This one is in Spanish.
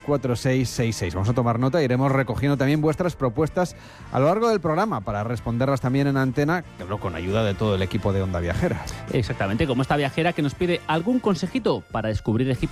4666. Vamos a tomar nota e iremos recogiendo también vuestras propuestas a lo largo del programa para responderlas también en antena, claro, con ayuda de todo el equipo de Onda Viajera. Exactamente, como esta viajera que nos pide algún consejito para descubrir Egipto